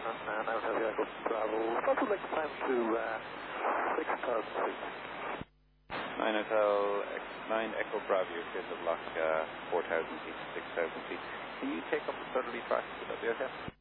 and 9 Heavy Echo Bravo. What would like to climb to 6,000 feet? 9 Hotel, 9 Echo Bravo, you're clear to block 4,000 feet, 6,000 feet. Can you take up the southerly track? Would that be okay?